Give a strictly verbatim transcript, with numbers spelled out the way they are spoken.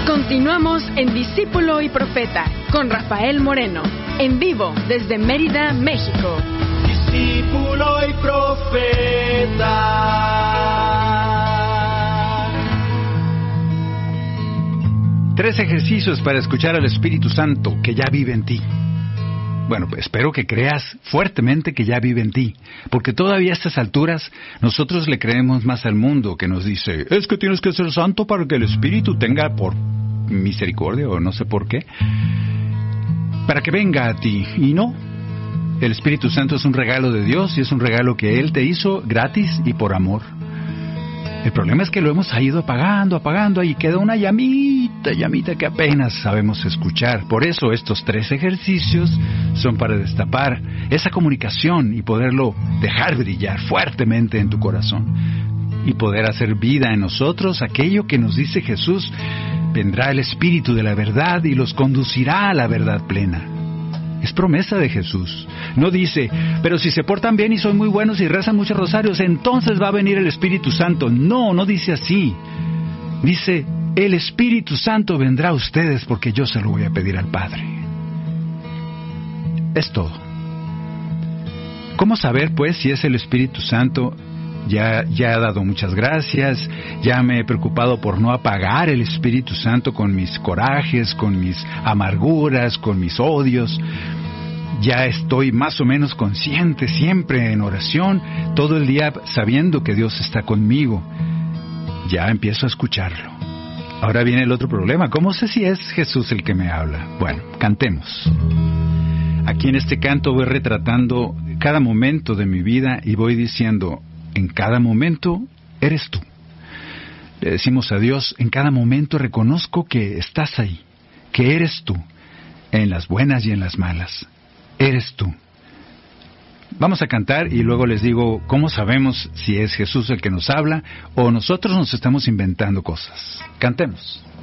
Continuamos en Discípulo y Profeta con Rafael Moreno, en vivo desde Mérida, México. Discípulo y Profeta. Tres ejercicios para escuchar al Espíritu Santo que ya vive en ti. Bueno, pues espero que creas fuertemente que ya vive en ti, porque todavía a estas alturas nosotros le creemos más al mundo que nos dice, es que tienes que ser santo para que el Espíritu tenga por misericordia o no sé por qué, para que venga a ti. Y no, el Espíritu Santo es un regalo de Dios y es un regalo que Él te hizo gratis y por amor. El problema es que lo hemos ido apagando, apagando, y queda una llamita, llamita que apenas sabemos escuchar. Por eso estos tres ejercicios son para destapar esa comunicación y poderlo dejar brillar fuertemente en tu corazón. Y poder hacer vida en nosotros aquello que nos dice Jesús, vendrá el Espíritu de la verdad y los conducirá a la verdad plena. Es promesa de Jesús. No dice, pero si se portan bien y son muy buenos y rezan muchos rosarios, entonces va a venir el Espíritu Santo. No, no dice así. Dice, el Espíritu Santo vendrá a ustedes porque yo se lo voy a pedir al Padre. Es todo. ¿Cómo saber, pues, si es el Espíritu Santo? Ya, ya he dado muchas gracias, ya me he preocupado por no apagar el Espíritu Santo con mis corajes, con mis amarguras, con mis odios. Ya estoy más o menos consciente, siempre en oración, todo el día sabiendo que Dios está conmigo. Ya empiezo a escucharlo. Ahora viene el otro problema, ¿cómo sé si es Jesús el que me habla? Bueno, cantemos. Aquí en este canto voy retratando cada momento de mi vida y voy diciendo, en cada momento eres tú. Le decimos a Dios, en cada momento reconozco que estás ahí, que eres tú, en las buenas y en las malas. Eres tú. Vamos a cantar y luego les digo cómo sabemos si es Jesús el que nos habla o nosotros nos estamos inventando cosas. Cantemos.